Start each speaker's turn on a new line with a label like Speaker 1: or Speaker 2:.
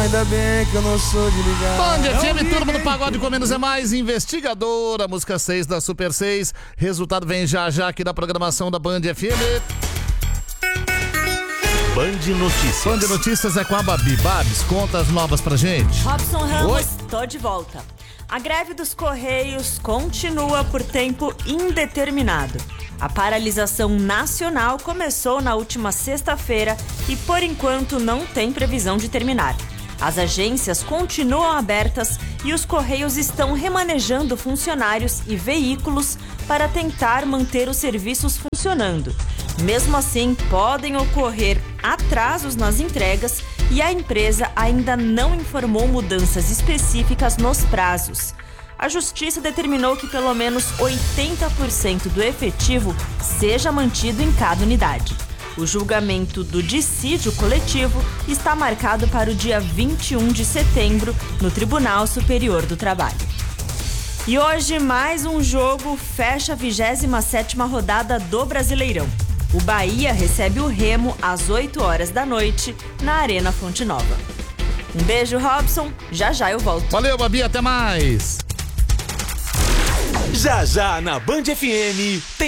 Speaker 1: Ainda bem que eu não sou de ligar.
Speaker 2: Band FM, turma do Pagode com Menos é Mais, Investigadora, música 6 da Super 6. Resultado vem já já aqui da programação da Band FM.
Speaker 3: Band Notícias.
Speaker 2: Band Notícias é com a Babi. Babs, conta as novas pra gente.
Speaker 4: Robson Ramos,
Speaker 2: Oi?
Speaker 4: tô de volta. A greve dos Correios continua por tempo indeterminado. A paralisação nacional começou na última sexta-feira e, por enquanto, não tem previsão de terminar. As agências continuam abertas e os Correios estão remanejando funcionários e veículos para tentar manter os serviços funcionando. Mesmo assim, podem ocorrer atrasos nas entregas e a empresa ainda não informou mudanças específicas nos prazos. A Justiça determinou que pelo menos 80% do efetivo seja mantido em cada unidade. O julgamento do dissídio coletivo está marcado para o dia 21 de setembro no Tribunal Superior do Trabalho. E hoje, mais um jogo fecha a 27ª rodada do Brasileirão. O Bahia recebe o Remo às 8 horas da noite na Arena Fonte Nova. Um beijo, Robson. Já já eu volto.
Speaker 2: Valeu, Babi. Até mais.
Speaker 3: Já já na Band FM tem